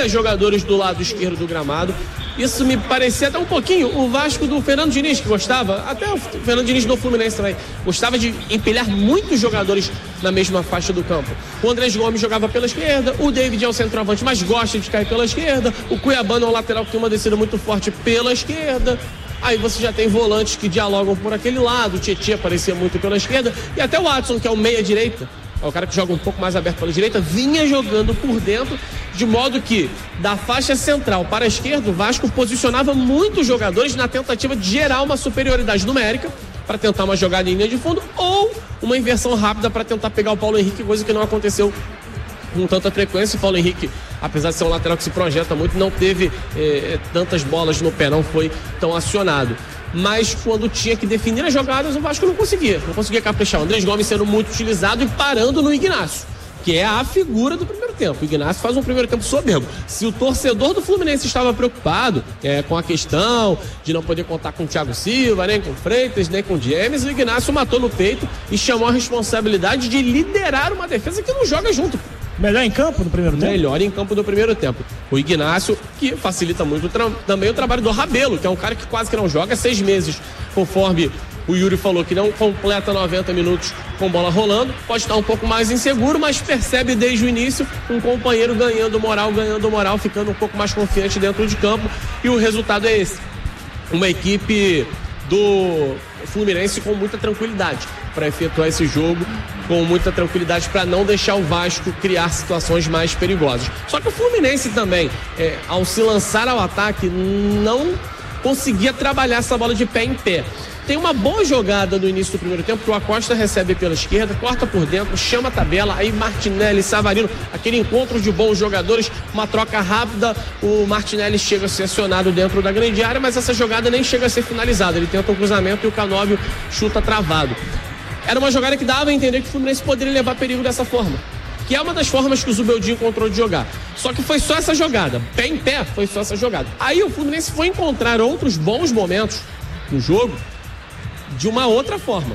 vinha jogadores do lado esquerdo do gramado. Isso me parecia até um pouquinho o Vasco do Fernando Diniz, que gostava, até o Fernando Diniz do Fluminense também, gostava de empilhar muitos jogadores na mesma faixa do campo. O Andrés Gomes jogava pela esquerda, o David é o centroavante, mas gosta de cair pela esquerda, o Cuiabano é o lateral que tem uma descida muito forte pela esquerda. Aí você já tem volantes que dialogam por aquele lado, o Tietê aparecia muito pela esquerda, e até o Watson, que é o meia-direita, é o cara que joga um pouco mais aberto pela direita, vinha jogando por dentro, de modo que, da faixa central para a esquerda, o Vasco posicionava muitos jogadores na tentativa de gerar uma superioridade numérica para tentar uma jogada em linha de fundo ou uma inversão rápida para tentar pegar o Paulo Henrique, coisa que não aconteceu com tanta frequência. O Paulo Henrique, apesar de ser um lateral que se projeta muito, não teve tantas bolas no pé, não foi tão acionado. Mas quando tinha que definir as jogadas, o Vasco não conseguia caprichar. O Andrés Gomes sendo muito utilizado e parando no Ignacio, que é a figura do primeiro tempo. O Ignacio faz um primeiro tempo soberbo. Se o torcedor do Fluminense estava preocupado com a questão de não poder contar com o Thiago Silva, nem com o Freitas, nem com o James, o Ignacio matou no peito e chamou a responsabilidade de liderar uma defesa que não joga junto. Melhor em campo no primeiro tempo? Melhor em campo no primeiro tempo. O Ignacio, que facilita muito também o trabalho do Rabelo, que é um cara que quase que não joga 6 meses, conforme o Yuri falou, que não completa 90 minutos com bola rolando. Pode estar um pouco mais inseguro, mas percebe desde o início um companheiro ganhando moral, ficando um pouco mais confiante dentro de campo. E o resultado é esse. Uma equipe do Fluminense com muita tranquilidade para efetuar esse jogo, com muita tranquilidade para não deixar o Vasco criar situações mais perigosas. Só que o Fluminense também, ao se lançar ao ataque, não conseguia trabalhar essa bola de pé em pé. Tem uma boa jogada no início do primeiro tempo, que o Acosta recebe pela esquerda, corta por dentro, chama a tabela, aí Martinelli, Savarino, aquele encontro de bons jogadores, uma troca rápida, o Martinelli chega a ser acionado dentro da grande área, mas essa jogada nem chega a ser finalizada, ele tenta um cruzamento e o Canóbio chuta travado. Era uma jogada que dava a entender que o Fluminense poderia levar perigo dessa forma, que é uma das formas que o Zubeldia encontrou de jogar. Só que foi só essa jogada, pé em pé, foi só essa jogada. Aí o Fluminense foi encontrar outros bons momentos no jogo, de uma outra forma,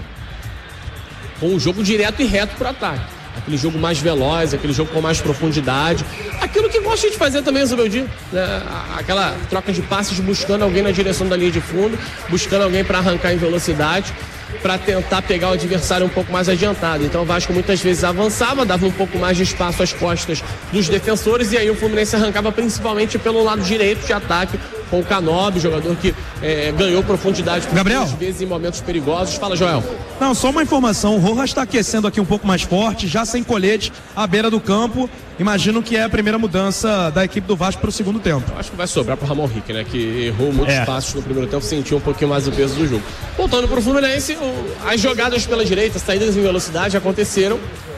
com um jogo direto e reto para o ataque, aquele jogo mais veloz, aquele jogo com mais profundidade, aquilo que gosta de fazer também o Zubeldia, né? Aquela troca de passes buscando alguém na direção da linha de fundo, buscando alguém para arrancar em velocidade, para tentar pegar o adversário um pouco mais adiantado. Então o Vasco muitas vezes avançava, dava um pouco mais de espaço às costas dos defensores, e aí o Fluminense arrancava principalmente pelo lado direito de ataque, com o Canóbio, jogador que ganhou profundidade por Gabriel, 2 vezes em momentos perigosos. Fala, Joel. Não, só uma informação, o Rojas está aquecendo aqui um pouco mais forte, já sem colete, à beira do campo. Imagino que é a primeira mudança da equipe do Vasco para o segundo tempo. Eu acho que vai sobrar para o Ramon Rick, né, que errou muitos passos no primeiro tempo, sentiu um pouquinho mais o peso do jogo. Voltando para o Fluminense, as jogadas pela direita, saídas em velocidade aconteceram.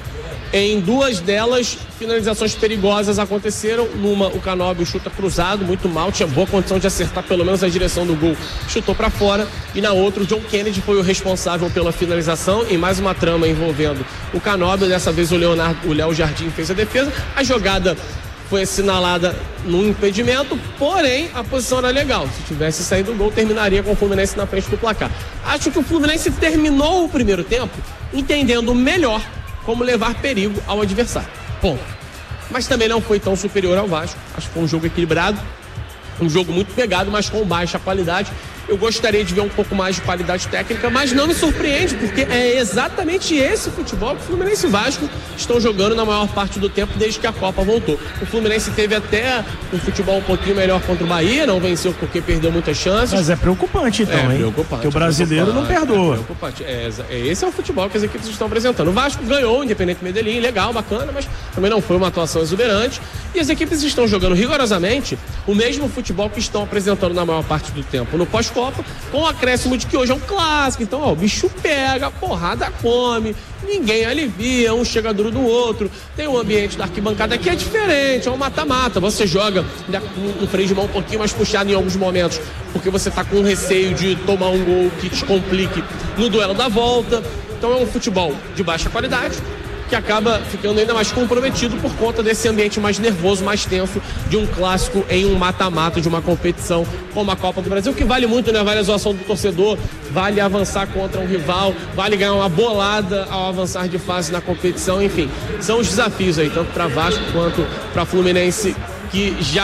Em 2 delas, finalizações perigosas aconteceram. Numa, o Canóbio chuta cruzado, muito mal, tinha boa condição de acertar pelo menos a direção do gol, chutou para fora. E na outra, o John Kennedy foi o responsável pela finalização, em mais uma trama envolvendo o Canóbio. Dessa vez o Léo Jardim fez a defesa. A jogada foi assinalada num impedimento, porém a posição era legal. Se tivesse saído o gol, terminaria com o Fluminense na frente do placar. Acho que o Fluminense terminou o primeiro tempo entendendo melhor como levar perigo ao adversário. Ponto. Mas também não foi tão superior ao Vasco. Acho que foi um jogo equilibrado, um jogo muito pegado, mas com baixa qualidade. Eu gostaria de ver um pouco mais de qualidade técnica, mas não me surpreende, porque é exatamente esse futebol que o Fluminense e Vasco estão jogando na maior parte do tempo desde que a Copa voltou. O Fluminense teve até um futebol um pouquinho melhor contra o Bahia, não venceu porque perdeu muitas chances. Mas é preocupante então, hein? Preocupante. Porque o brasileiro não perdoa. Preocupante. Esse é o futebol que as equipes estão apresentando. O Vasco ganhou o Independente Medellín, legal, bacana, mas também não foi uma atuação exuberante. E as equipes estão jogando rigorosamente o mesmo futebol que estão apresentando na maior parte do tempo no pós-Copa, com o acréscimo de que hoje é um clássico. Então, o bicho pega, a porrada come, ninguém alivia, um chega duro do outro. Tem um ambiente da arquibancada que é diferente, é um mata-mata. Você joga com um freio de mão um pouquinho mais puxado em alguns momentos, porque você tá com receio de tomar um gol que te complique no duelo da volta. Então é um futebol de baixa qualidade, que acaba ficando ainda mais comprometido por conta desse ambiente mais nervoso, mais tenso de um clássico em um mata-mata de uma competição como a Copa do Brasil, que vale muito, né? Vale a zoação do torcedor, vale avançar contra um rival, vale ganhar uma bolada ao avançar de fase na competição, enfim. São os desafios aí, tanto para Vasco quanto para Fluminense, que já